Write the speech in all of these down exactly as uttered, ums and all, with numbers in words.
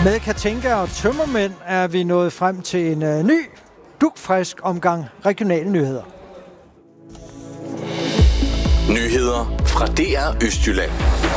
Med Katinka og Tømmermænd er vi nået frem til en uh, ny, dugfrisk omgang regionale nyheder. Nyheder fra D R Østjylland.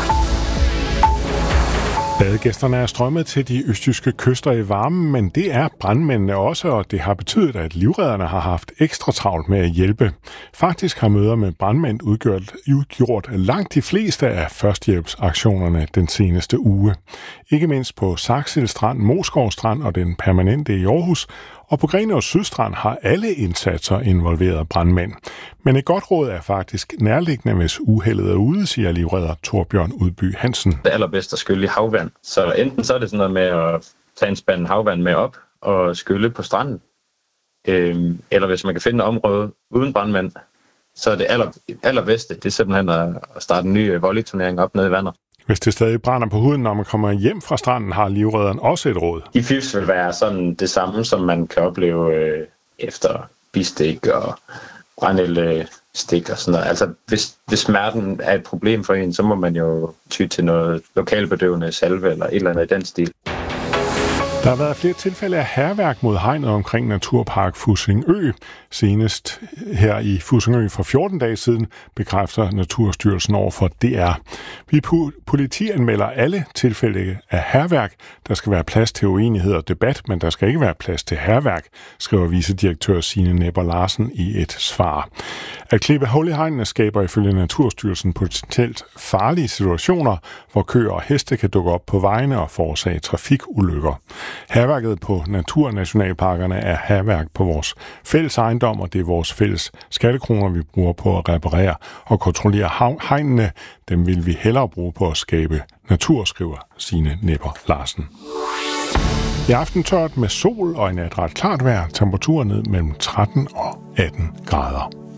Badegæsterne er strømmet til de østjyske kyster i varmen, men det er brandmændene også, og det har betydet, at livredderne har haft ekstra travlt med at hjælpe. Faktisk har møder med brandmænd udgjort, udgjort langt de fleste af førstehjælpsaktionerne den seneste uge. Ikke mindst på Saxil Strand, Moskov Strand og den permanente i Aarhus, og på Grenaa Sydstrand har alle indsatser involveret brandmænd. Men et godt råd er faktisk nærliggende, hvis uheldet er ude, siger livredder Torbjørn Udby Hansen. Det er allerbedst at skylle i havvand. Så enten så er det sådan noget med at tage en spand havvand med op og skylle på stranden. Øhm, eller hvis man kan finde et område uden brandmænd, så er det aller, allerbedste, det er simpelthen at starte en ny volleyturnering op nede i vandet. Hvis det stadig brænder på huden, når man kommer hjem fra stranden, har livredderen også et råd. De fifs vil være sådan det samme, som man kan opleve øh, efter bistik og brændeelstik og sådan noget. Altså, hvis, hvis smerten er et problem for en, så må man jo ty til noget lokalbedøvende salve eller et eller andet i den stil. Der har været flere tilfælde af hærværk mod hegnet omkring Naturpark Fussingø. Senest her i Fussingø for fjorten dage siden bekræfter Naturstyrelsen over for D R. Vi politianmelder alle tilfælde af hærværk. Der skal være plads til uenighed og debat, men der skal ikke være plads til hærværk, skriver vicedirektør Signe Nepper Larsen i et svar. At klippe hul i hegnene skaber ifølge Naturstyrelsen potentielt farlige situationer, hvor køer og heste kan dukke op på vejene og forårsage trafikulykker. Hærværket på naturnationalparkerne er hærværk på vores fælles ejendom, og det er vores fælles skattekroner, vi bruger på at reparere og kontrollere hegnene. Dem vil vi hellere bruge på at skabe natur, skriver Signe Nepper Larsen. I aften tørt med sol og i nat ret klart vejr, temperaturen ned mellem tretten og atten grader.